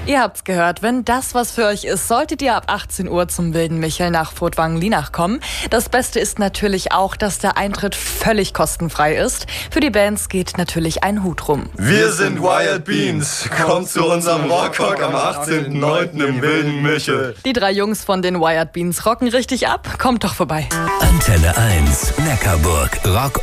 Ihr habt's gehört, wenn das was für euch ist, solltet ihr ab 18 Uhr zum Wilden Michel nach Furtwangen-Lienach kommen. Das Beste ist natürlich auch, dass der Eintritt völlig kostenfrei ist. Für die Bands geht natürlich ein Hut rum. Wir sind Wild Beans. Kommt zu unserem Rockhock am 18.09. im Wilden Michel. Die 3 Jungs von den Wild Beans rocken richtig ab. Kommt doch vorbei. Antenne 1, Neckarburg, Rock